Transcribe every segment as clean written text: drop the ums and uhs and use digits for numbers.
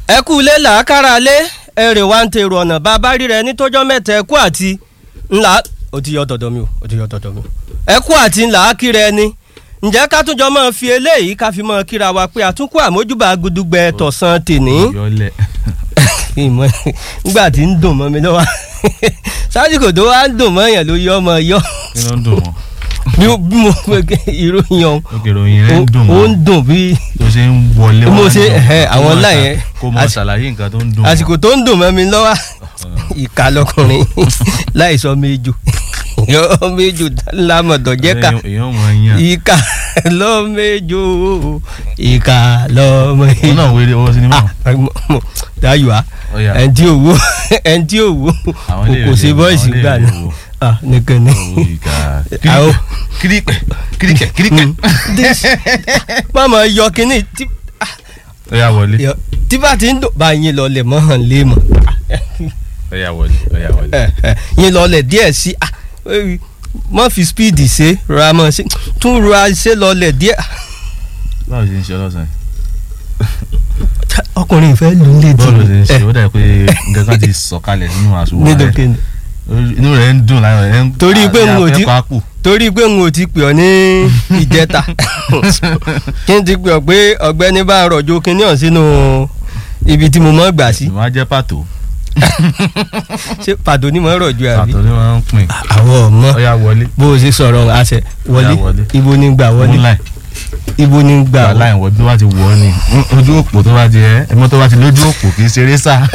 ẹ kú ilé làákàrà lé èrè wa ń tèrò ọ̀nà bàbá rí rẹ ní tọ́jọ́ mẹ́ta ẹ kú àti ńlá ó ti yọ dọ̀dọ̀ mi ẹ kú àti ńlá kiri ẹni ǹjẹ́ ká tún jọ máa fi eléyìí ká fi máa kíra wa pé àtúnkù àmójúbà gudugbẹ tọ̀sán tèní nígbà tí ń dùn mọ́ mi lọ́wọ́ ṣáàjì kò tó wá ń dùn mọ́ yẹn ló yọ ọmọ yọ kí ló ń dùn mọ́ bí mo pe ìròyìn ọ̀hún ó ń dùn bí tó ṣe ń wọlé mo ṣe àwọn láyẹn kó mọ ṣàlàyé nǹkan tó ń dùn àsìkò tó ń dùn mọ́ mi lọ́wọ́ ìka lọkùnrin láìsọ méjò méjò lámọ̀dọ̀ jẹ́ ká ìka lọ́mẹ́jọ ìka lọ́mẹ́jọ. wọn náà wéré owó sinimá. dayo a ẹntì òwò kò sí bọ́ọ̀sì gbà ní nìkan ní. kíríkẹ. mọ̀mọ́ yọ kínní ó yá wọlé. tí bá ti ń dùn bá yín lọlẹ̀ mọ́ hàn lé mọ́. ó yá wọlé. yín lọlẹ̀ díẹ̀ sí mọ́ fi speed ṣe ra mọ́ ṣe tún ra ṣe lọlẹ̀ díẹ̀. báwo ṣe ń ṣe ọlọ́sàn yìí. ọkùnrin ìfẹ́ lù ú lè dì. bọ́ọ̀lù ṣe ń ṣe ó dà pé nǹkan kan ti sọ̀kalẹ̀ nínú àṣùwọ̀n rẹ̀ inú rẹ̀ ń dùn láyọ̀ rẹ̀ ń torí pé n ò ti pè ọ́ ní ìjẹta kí n ti pè ọ́ pé ọ̀gbẹ́ni bá rọ̀jò kínní ọ̀hún sínú ibi tí mo mọ̀ gbà sí. ìwọ́n á jẹ́ pàtó. ṣé pàtó ni mo ń rọ̀jò àbí. pàtó ni wọ́n ń pín. àwọn ọmọ ó yá wọlé. bó o ṣe sọ̀rọ̀ àṣẹ wọlé ibo ni gbà wọlé ibo ni gbà wọlé. aláìn wọ́n bí wọ́n ti wọ́ ni ojú òpó tó bá ti ẹmọ tó bá ti lójú òpó kì í ṣeré sá.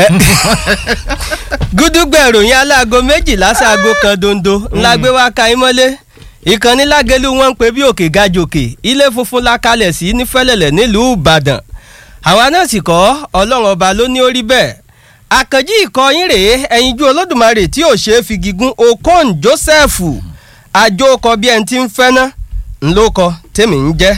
gúdúgbẹ̀ ìròyìn aláago 12 sáago kan dondo ńlá gbé wá ka imọ́lé ìkànnì lágẹ̀lú wọn ń pè bí òkè gajòkè ilé funfun la kalẹ̀ sí ní fẹ́lẹ̀lẹ̀ nílùú ìbàdàn àwa náà sì kọ́ ọlọ́run ọba ló ní ó rí bẹ́ẹ̀ àkànjí ìkọyín rèé ẹ̀yinjú olódùmarè tí ò ṣeé fi gígùn okon joseph àjòkọ bí ẹni tí ń fẹ́ ná ńlọkọ tèmi ń jẹ́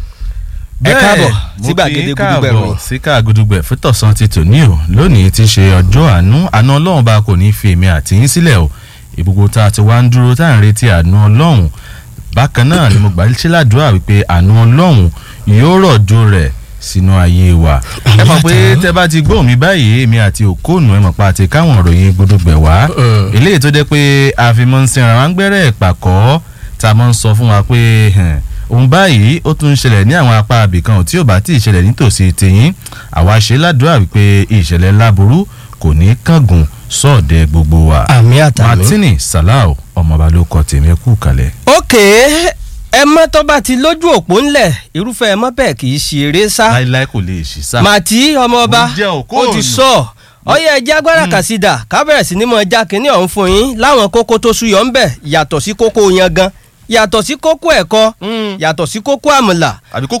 ẹ káàbọ̀ sí gbàgede gudugbẹ ròyìn. síkà gudugbẹ fútọ̀sán ti tòní o lónìí ti ṣe ọjọ́ àánú ọlọ́run bá kò ní fi èmi àti yín sílẹ̀ o ìbùkún tá a ti wá ń dúró tá à ń retí àánú ọlọ́run bákan náà ni mo gbà ṣe ládùúrà wípé àánú ọlọ́run yóò rọ̀jò rẹ̀ sínú ayé wa. ẹ mọ̀ pé tẹ́ bá ti gbóhùn mi báyìí èmi àti òkóònù ẹ mọ̀ pa àti káwọn ìròyìn gudugbẹ wá eléyìí tó jẹ́ pé àfimọ́ ń sinra wá ń gbẹ́rẹ́ ìpàkọ́ tá a mọ̀ ń sọ fún wa pé òun báyìí ó tún ń ṣẹlẹ̀ ní àwọn apá abìkan tí ò bá tí ì ṣẹlẹ̀ nítòsí tèyín àwa ṣe ládùúrà wípé ìṣẹ̀lẹ̀ láburú kò ní kángun sọ́ọ̀dẹ̀ gbogbo wa. àmì àtàmì. Martini Salau ọmọọba ló kọ tèmi kú kalẹ̀. ókè ẹ mọ́ tó bá ti lójú òpó ńlẹ̀ irúfẹ́ ẹ mọ́ bẹ́ẹ̀ kì í ṣe eré sá. láíláí kò lè ṣì sá. màtí ọmọọba ó ti sọ ọyẹ ẹjẹ agbára kàsídà kábẹ̀rẹ̀ sí ni mo já kínní ọ̀hún fún yín láwọn kókó tó súyọ ńbẹ̀ yàtọ̀ sí kókó yangan yàtọ̀ sí kókó ẹ̀kọ́ yàtọ̀ sí kókó àmàlà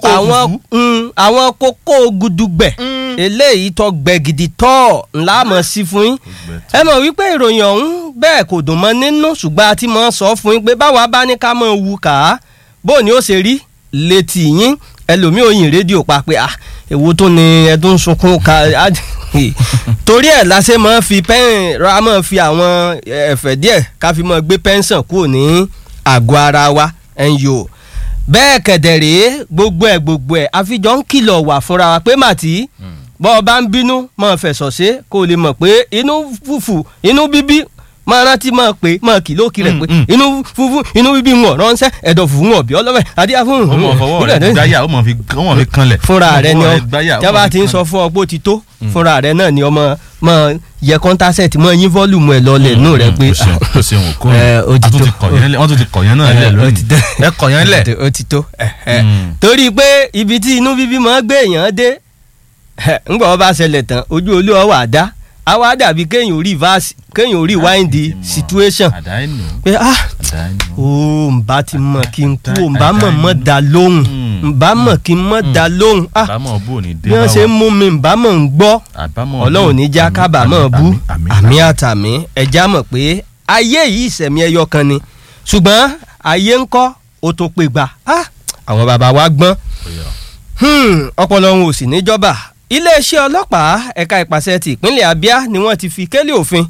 àwọn kókó gudugbẹ̀ eléyìí tó gbẹ̀gìdì tọ́ ńlá mọ̀ sí fún yín ẹ mọ̀ wípé ìròyìn ọ̀hún bẹ́ẹ̀ kò dùn mọ́ nínú ṣùgbọ́n a ti mọ̀ sọ fún yín pé báwa bá ní ká mọ̀ wù ká bó ni ó ṣe rí létí yín ẹlòmíì òyìn rédíò pa pé èwo tó ni ẹdún sunkún ká torí ẹ̀ la ṣe máa fi ra máa fi àwọn ẹ̀fẹ̀ díẹ̀ ká fi máa gbé pẹ́ńsàn kúrò ní àgọ́ ara wa ẹ̀yọ́ bẹ́ẹ̀ kẹ̀dẹ̀rẹ́ gbogbo ẹ̀ àfijọ́ ń kìlọ̀ wà fúnra wa pé màtí bọ́ ọ bá ń bínú máa fẹ̀sọ̀ ṣe kó o lè mọ̀ pé inú fùfù inú bíbí máa rántí máa pé máa kìlọ̀ kiri pé inú fùfù inú bíbí ń wọ̀ ránṣẹ́ ẹ̀dọ̀ fùfù ń wọ̀ bí ọlọ́wẹ̀ adíyá fún un. ọmọ fọwọ́ rẹ̀ gbáyà ọmọ fi kanlẹ̀. fúnra rẹ̀ ni ọ jábà ti ń sọ fún ọ pé ó ti tó fúnra rẹ̀ náà ni ọmọ máa yẹ kọ́ńtásẹ̀tì mọ́ yín fọ́lùmù ẹ̀ lọ́lẹ̀ nù rẹ̀ pé wọ́n tún ti kọ̀yán náà lẹ̀ lónìí ẹ kọ̀yán lẹ̀. ó ti tó torí pé ibi tí inú bíbí máa gbé èèyàn dé ńgbà wọn bá ṣẹlẹ̀ tán ojú olúwa wà dá a wá dàbí kéèyàn rí verse kéèyàn rí wind the situation pé nbá ti mọ̀ kí n kú nbá mọ̀ dá lóhùn nbá mọ̀ kí n mọ̀ dá lóhùn bí wọ́n ṣe ń mú mi nbá mọ̀ ń gbọ́ ọlọ́run ní já kábàámọ̀ bú àmì àtàmì ẹ̀já mọ̀ pé ayé yìí ìṣẹ̀mí ẹyọ kan ni ṣùgbọ́n ayé ń kọ́ ó tó pé gbà àwọn bàbá wa gbọ́n ọpọlọ wọn ò sì níjọba iléeṣẹ́ ọlọ́pàá ẹ̀ka ìpàṣẹ ti ìpínlẹ̀ Abia ni wọ́n ti fi kélé òfin